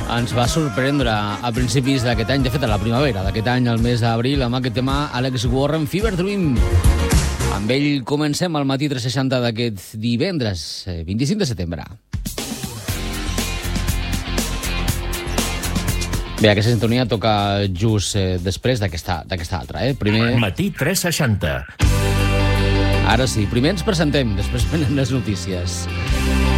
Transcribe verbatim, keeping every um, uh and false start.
ens va sorprendre a principis d'aquest any, de fet a la primavera d'aquest any, al mes d'abril, amb aquest tema Alex Warren, Fever Dream. Amb ell comencem el matí tres seixanta d'aquest divendres, vint-i-cinc de setembre. Bé, aquesta sintonia toca just eh, després d'aquesta d'aquesta altra, eh? Primer... Matí tres seixanta. Ara sí, primer ens presentem, després venen les notícies.